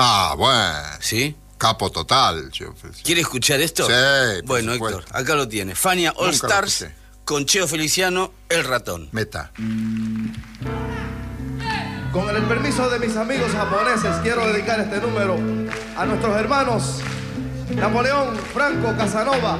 Ah, bueno. ¿Sí? Capo total, Cheo Feliciano. ¿Quiere escuchar esto? Sí, bueno, Héctor, acá lo tiene. Fania All Nunca lo Stars escuché. con Cheo Feliciano, El Ratón. Meta. Con el permiso de mis amigos japoneses, quiero dedicar este número a nuestros hermanos Napoleón, Franco, Casanova,